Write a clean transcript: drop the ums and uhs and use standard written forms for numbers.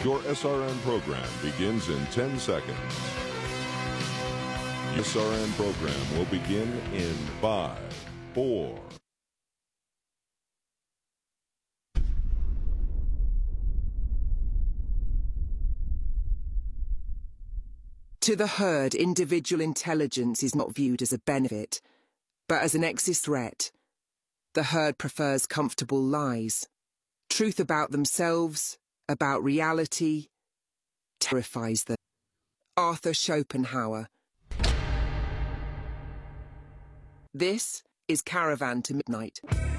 Your SRN program begins in 10 seconds. Your SRN program will begin in 5, 4. To the herd, individual intelligence is not viewed as a benefit, but as an existential threat. The herd prefers comfortable lies. Truth about themselves, about reality, terrifies them. Arthur Schopenhauer. This is Caravan to Midnight.